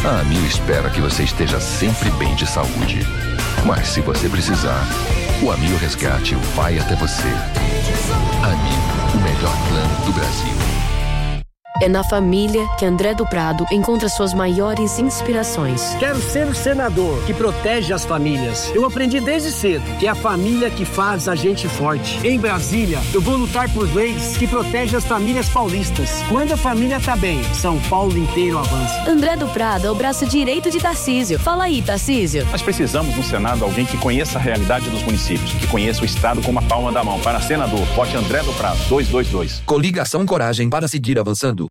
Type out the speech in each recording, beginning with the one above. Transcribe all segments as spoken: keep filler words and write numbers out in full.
A Amil espera que você esteja sempre bem de saúde. Mas se você precisar, o Amil Resgate vai até você. Amil, o melhor plano do Brasil. É na família que André do Prado encontra suas maiores inspirações. Quero ser o senador que protege as famílias. Eu aprendi desde cedo que é a família que faz a gente forte. Em Brasília, eu vou lutar por leis que protegem as famílias paulistas. Quando a família tá bem, São Paulo inteiro avança. André do Prado é o braço direito de Tarcísio. Fala aí, Tarcísio. Nós precisamos no Senado alguém que conheça a realidade dos municípios, que conheça o Estado como a palma da mão. Para senador, vote André do Prado, dois dois dois. Coligação Coragem para seguir avançando.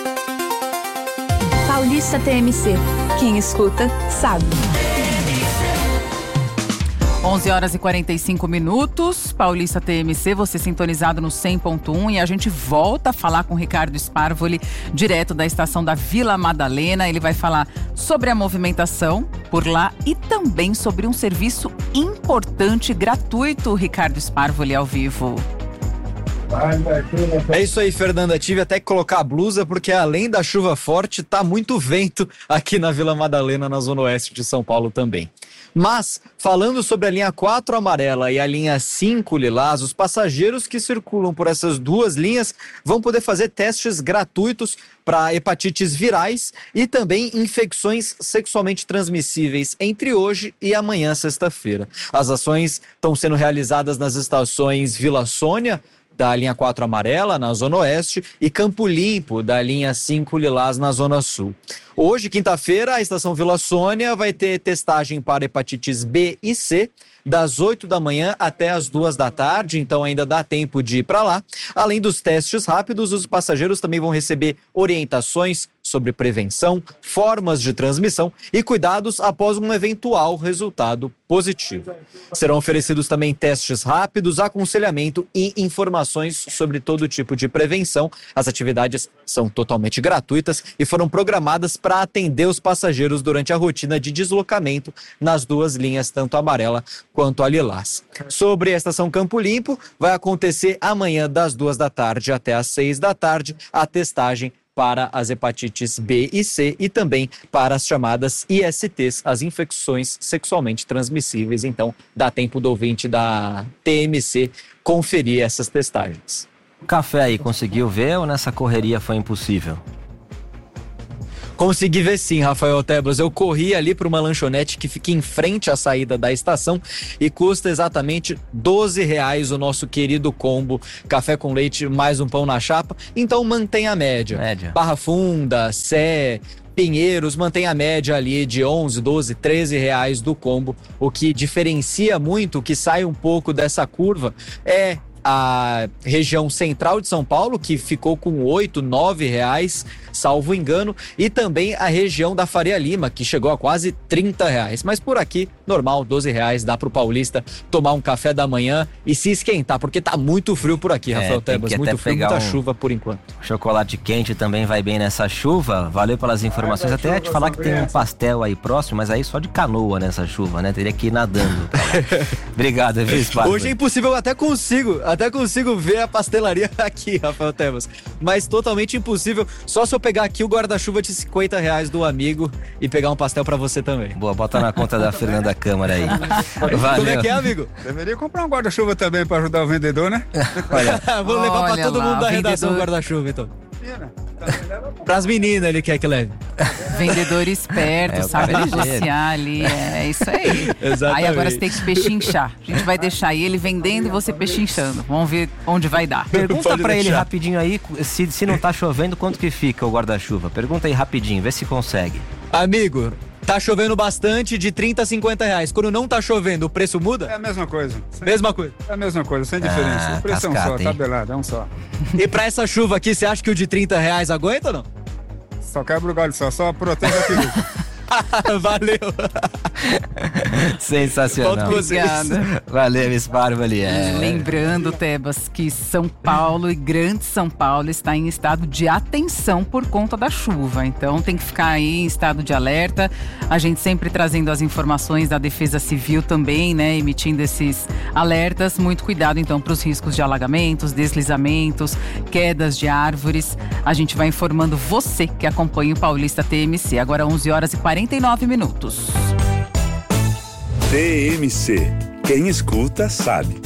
Paulista T M C. Quem escuta, sabe. onze horas e quarenta e cinco minutos, Paulista T M C, você sintonizado no cem ponto um e a gente volta a falar com o Ricardo Sparvoli, direto da estação da Vila Madalena. Ele vai falar sobre a movimentação por lá e também sobre um serviço importante, gratuito, Ricardo Sparvoli ao vivo. É isso aí, Fernanda. Tive até que colocar a blusa porque além da chuva forte, tá muito vento aqui na Vila Madalena, na zona oeste de São Paulo também. Mas, falando sobre a linha quatro amarela e a linha cinco lilás, os passageiros que circulam por essas duas linhas vão poder fazer testes gratuitos para hepatites virais e também infecções sexualmente transmissíveis entre hoje e amanhã, sexta-feira. As ações estão sendo realizadas nas estações Vila Sônia, da linha quatro amarela, na Zona Oeste, e Campo Limpo, da linha cinco lilás, na Zona Sul. Hoje, quinta-feira, a estação Vila Sônia vai ter testagem para hepatites B e C, das oito da manhã até as duas da tarde, então ainda dá tempo de ir para lá. Além dos testes rápidos, os passageiros também vão receber orientações sobre prevenção, formas de transmissão e cuidados após um eventual resultado positivo. Serão oferecidos também testes rápidos, aconselhamento e informações sobre todo tipo de prevenção. As atividades são totalmente gratuitas e foram programadas para atender os passageiros durante a rotina de deslocamento nas duas linhas, tanto a amarela quanto a lilás. Sobre a estação Campo Limpo, vai acontecer amanhã das duas da tarde até às seis da tarde a testagem para as hepatites B e C e também para as chamadas I S Ts, as infecções sexualmente transmissíveis. Então, dá tempo do ouvinte da T M C conferir essas testagens. O café aí, conseguiu ver ou nessa correria foi impossível? Consegui ver sim, Rafael Tebas. Eu corri ali para uma lanchonete que fica em frente à saída da estação e custa exatamente doze reais o nosso querido combo café com leite mais um pão na chapa. Então mantém a média. média. Barra Funda, Sé, Pinheiros mantém a média ali de onze, doze, treze reais do combo. O que diferencia muito, o que sai um pouco dessa curva é a região central de São Paulo, que ficou com oito, nove reais, salvo engano, e também a região da Faria Lima, que chegou a quase trinta reais. Mas por aqui, normal, doze reais, dá pro paulista tomar um café da manhã e se esquentar, porque tá muito frio por aqui, Rafael é, Tebas, muito frio, muita um chuva por enquanto. Chocolate quente também vai bem nessa chuva, valeu pelas informações, até ia te falar que tem um pastel aí próximo, mas aí só de canoa nessa chuva, né, teria que ir nadando. Obrigado, viu, Sparvoli? Hoje é impossível, eu até consigo, até consigo ver a pastelaria aqui, Rafael Tebas, mas totalmente impossível, só se eu pegar aqui o guarda-chuva de cinquenta reais do amigo e pegar um pastel pra você também. Boa, bota na conta da Fernanda Câmara aí. Valeu. Como é que é, amigo? Deveria comprar um guarda-chuva também pra ajudar o vendedor, né? Olha, vou levar Olha pra todo lá, mundo da vendedor... redação o guarda-chuva, então. Pras meninas ele quer que leve. Vendedor esperto, É, sabe cara é ligeiro. negociar ali, é isso aí. Exatamente. Aí agora você tem que pechinchar. A gente vai deixar aí ele vendendo e você pechinchando. Vamos ver onde vai dar. Pergunta Pode pra ele deixar. rapidinho aí, se, se não tá chovendo, quanto que fica o guarda-chuva? Pergunta aí rapidinho, vê se consegue. Amigo, tá chovendo bastante, de trinta a cinquenta reais. Quando não tá chovendo, o preço muda? É a mesma coisa. Mesma coisa. É a mesma coisa, sem diferença. Ah, o preço é um só, cascata, hein? tabelado, é um só. E pra essa chuva aqui, você acha que o de trinta reais aguenta ou não? Só quebra o galho só, só protege a peruca. Valeu. Sensacional. Obrigada. Valeu, Sparvoli. É. Lembrando, Tebas, que São Paulo e Grande São Paulo está em estado de atenção por conta da chuva. Então tem que ficar aí em estado de alerta. A gente sempre trazendo as informações da Defesa Civil também, né? Emitindo esses alertas. Muito cuidado, então, para os riscos de alagamentos, deslizamentos, quedas de árvores. A gente vai informando você que acompanha o Paulista T M C. Agora onze horas e quarenta e nove minutos. T M C. Quem escuta, sabe.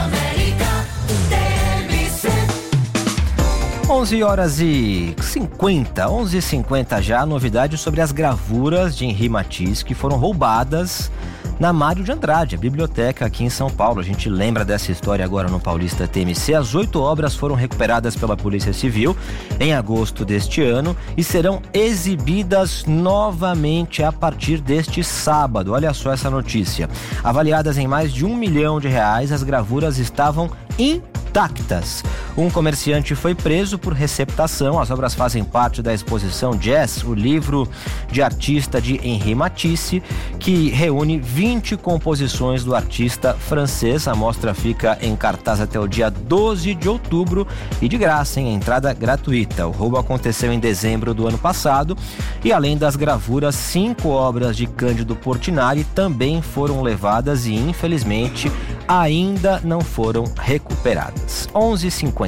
onze horas e cinquenta, onze e cinquenta já, novidade sobre as gravuras de Henri Matisse que foram roubadas na Mário de Andrade, a biblioteca aqui em São Paulo. A gente lembra dessa história agora no Paulista T M C. As oito obras foram recuperadas pela Polícia Civil em agosto deste ano e serão exibidas novamente a partir deste sábado. Olha só essa notícia. Avaliadas em mais de um milhão de reais, as gravuras estavam intactas. Um comerciante foi preso por receptação. As obras fazem parte da exposição Jazz, o livro de artista de Henri Matisse, que reúne vinte composições do artista francês. A mostra fica em cartaz até o dia doze de outubro e de graça, em entrada gratuita. O roubo aconteceu em dezembro do ano passado e, além das gravuras, cinco obras de Cândido Portinari também foram levadas e, infelizmente, ainda não foram recuperadas. onze e cinquenta.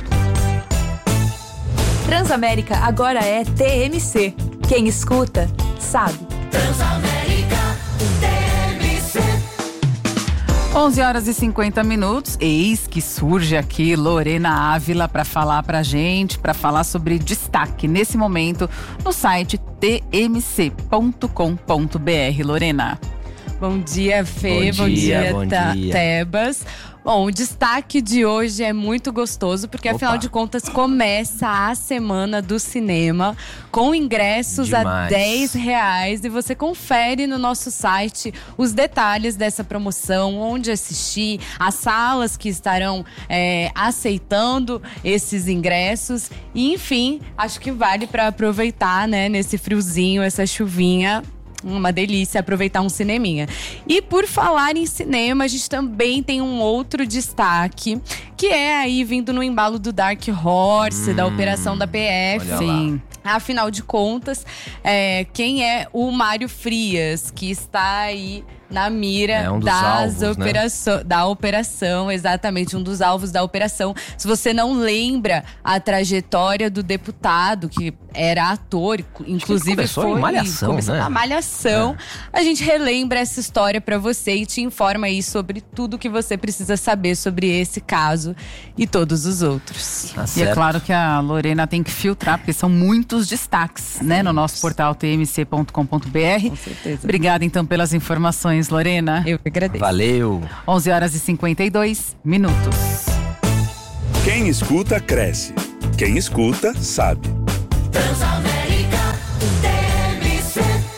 Transamérica agora é T M C. Quem escuta, sabe. Transamérica T M C. onze horas e cinquenta minutos. Eis que surge aqui Lorena Ávila para falar pra gente, para falar sobre destaque nesse momento no site t m c ponto com ponto b r. Lorena. Bom dia, Fê. Bom dia, bom dia, bom dia. Tebas. Bom, o destaque de hoje é muito gostoso, porque Opa. afinal de contas começa a Semana do Cinema com ingressos Demais. a dez reais e você confere no nosso site os detalhes dessa promoção, onde assistir, as salas que estarão é, aceitando esses ingressos e, enfim, acho que vale para aproveitar, né, nesse friozinho, essa chuvinha. Uma delícia aproveitar um cineminha. E por falar em cinema, a gente também tem um outro destaque, que é aí vindo no embalo do Dark Horse, hum, da Operação da P F. Sim. Afinal de contas, é, quem é o Mário Frias, que está aí na mira é um dos das alvos, operação, né? da operação, exatamente, um dos alvos da operação. Se você não lembra a trajetória do deputado, que era ator, inclusive começou foi em Malhação, começou né? na Malhação. É. A gente relembra essa história pra você e te informa aí sobre tudo que você precisa saber sobre esse caso e todos os outros. Tá e é claro que a Lorena tem que filtrar, porque são muitos destaques, né, no nosso portal t m c ponto com ponto b r. Com certeza. Obrigada então pelas informações, Lorena. Eu que agradeço. Valeu. onze horas e cinquenta e dois minutos. Quem escuta, cresce. Quem escuta, sabe. Transamérica T M C.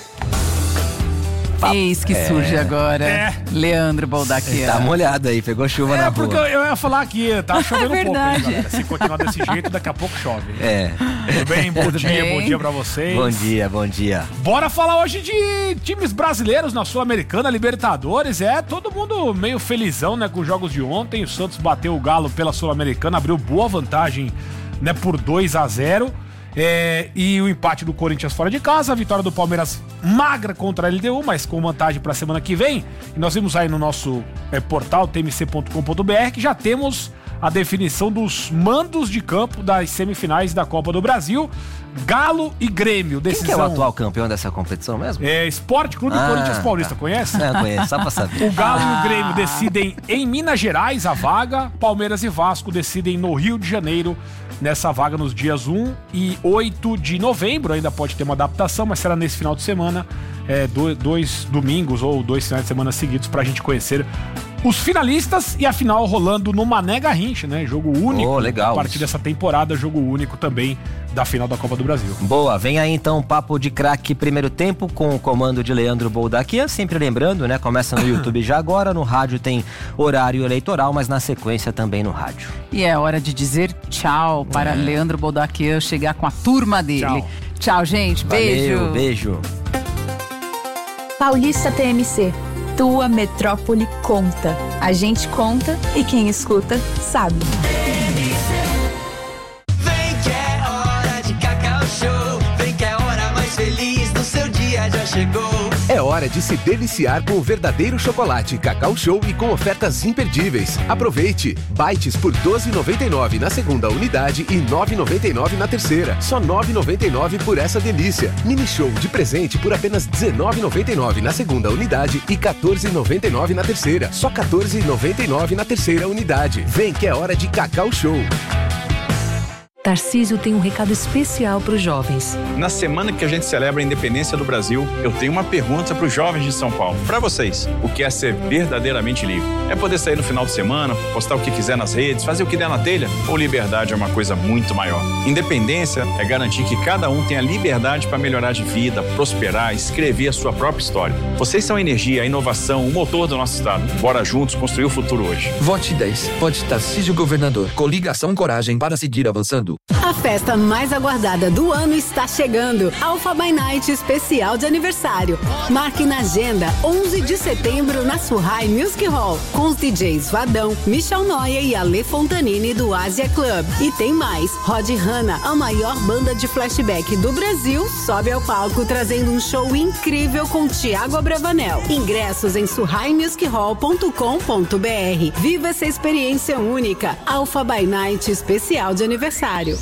Eis que É. surge agora É. Leandro Boldaquian. Tá molhado aí, pegou chuva É, na porque rua. eu ia falar aqui, tá chovendo um pouco, hein, verdade. galera? Se continuar desse jeito, daqui a pouco chove. É. Tudo bem? Bom Tudo dia, bem? bom dia pra vocês. Bom dia, bom dia. Bora falar hoje de times brasileiros na Sul-Americana, Libertadores. É, todo mundo meio felizão, né, com os jogos de ontem. O Santos bateu o Galo pela Sul-Americana, abriu boa vantagem, né, por dois a zero. É, e o empate do Corinthians fora de casa, a vitória do Palmeiras magra contra a L D U, mas com vantagem para a semana que vem. E nós vimos aí no nosso é, portal t m c ponto com ponto b r que já temos a definição dos mandos de campo das semifinais da Copa do Brasil. Galo e Grêmio, decisão. Quem que é o atual campeão dessa competição mesmo? É Esporte Clube Ah, Corinthians Paulista, tá. conhece? Não, conheço, só pra saber. O Galo e o Grêmio decidem em Minas Gerais a vaga, Palmeiras e Vasco decidem no Rio de Janeiro nessa vaga nos dias um e oito de novembro. Ainda pode ter uma adaptação, mas será nesse final de semana, é, dois, dois domingos ou dois finais de semana seguidos pra gente conhecer os finalistas e a final rolando no Mané Garrincha, né? Jogo único. Oh, legal. A partir dessa temporada, jogo único também da final da Copa do Brasil. Boa, vem aí então o Papo de Craque primeiro tempo com o comando de Leandro Boldaquian, sempre lembrando, né? Começa no YouTube já agora, no rádio tem horário eleitoral, mas na sequência também no rádio. E é hora de dizer tchau para É. Leandro Boldaquian chegar com a turma dele. Tchau. Tchau, gente. Beijo. Valeu, beijo. Paulista T M C. Tua metrópole conta. A gente conta e quem escuta sabe. Vem que é hora de Cacau Show. Vem que é a hora mais feliz do seu dia já chegou. É hora de se deliciar com o verdadeiro chocolate Cacau Show e com ofertas imperdíveis. Aproveite! Bites por doze reais e noventa e nove centavos na segunda unidade e nove reais e noventa e nove centavos na terceira. Só nove reais e noventa e nove centavos por essa delícia. Mini Show de presente por apenas dezenove reais e noventa e nove centavos na segunda unidade e quatorze reais e noventa e nove centavos na terceira. Só quatorze reais e noventa e nove centavos na terceira unidade. Vem que é hora de Cacau Show. Tarcísio tem um recado especial para os jovens. Na semana que a gente celebra a independência do Brasil, eu tenho uma pergunta para os jovens de São Paulo. Para vocês, o que é ser verdadeiramente livre? É poder sair no final de semana, postar o que quiser nas redes, fazer o que der na telha? Ou liberdade é uma coisa muito maior? Independência é garantir que cada um tenha liberdade para melhorar de vida, prosperar, escrever a sua própria história. Vocês são a energia, a inovação, o motor do nosso estado. Bora juntos construir o futuro hoje. Vote dez. Vote Tarcísio Governador. Coligação Coragem para seguir avançando. A festa mais aguardada do ano está chegando. Alpha by Night especial de aniversário. Marque na agenda onze de setembro na Surrai Music Hall, com os D Js Vadão, Michel Noia e Ale Fontanini do Asia Club. E tem mais, Rod Hanna, a maior banda de flashback do Brasil, sobe ao palco trazendo um show incrível com Thiago Abravanel. Ingressos em surrai music hall ponto com ponto b r. Viva essa experiência única. Alpha by Night especial de aniversário.